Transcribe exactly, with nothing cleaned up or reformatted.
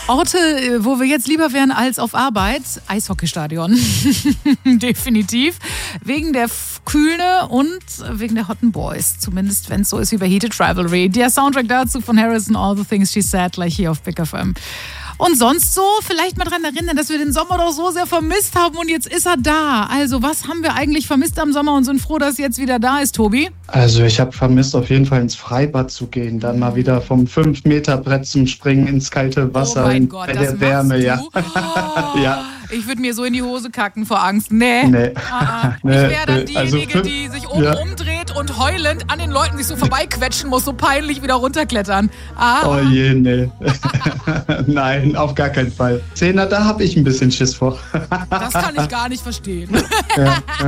Orte, wo wir jetzt lieber wären als auf Arbeit, Eishockeystadion. Definitiv. Wegen der Kühne und wegen der Hotten Boys. Zumindest, wenn es so ist wie bei Heated Rivalry. Der Soundtrack dazu von Harrison, All the Things She Said, gleich hier auf Big F M. Und sonst so, vielleicht mal dran erinnern, dass wir den Sommer doch so sehr vermisst haben und jetzt ist er da. Also, was haben wir eigentlich vermisst am Sommer und sind froh, dass er jetzt wieder da ist, Tobi? Also, ich habe vermisst, auf jeden Fall ins Freibad zu gehen. Dann mal wieder vom fünf Meter Brett zum Springen ins kalte Wasser. Oh mein Gott, bei das der Wärme, machst ja. du? Oh, ja. Ich würde mir so in die Hose kacken vor Angst. Nee. Nee. Ah, ah. Ich Nee, wäre dann nee. Also diejenige, fünf- die sich oben ja. umdreht und heulend an den Leuten sich so vorbeiquetschen muss, so peinlich wieder runterklettern. Ah. Oh je, nee. Nein, auf gar keinen Fall. Zehner, da habe ich ein bisschen Schiss vor. Das kann ich gar nicht verstehen. ja.